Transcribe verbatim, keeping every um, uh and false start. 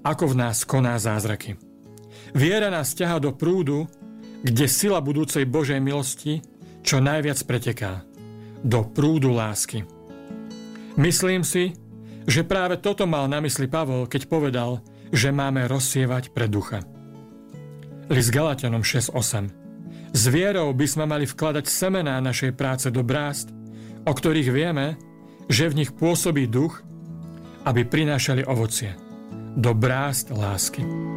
ako v nás koná zázraky. Viera nás ťahá do prúdu, kde sila budúcej Božej milosti čo najviac preteká. Do prúdu lásky. Myslím si, že práve toto mal na mysli Pavol, keď povedal, že máme rozsievať pre ducha. List Galatianom šesť osem. S vierou by sme mali vkladať semená našej práce do brázd, o ktorých vieme, že v nich pôsobí duch, aby prinášali ovocie. Do brázd lásky.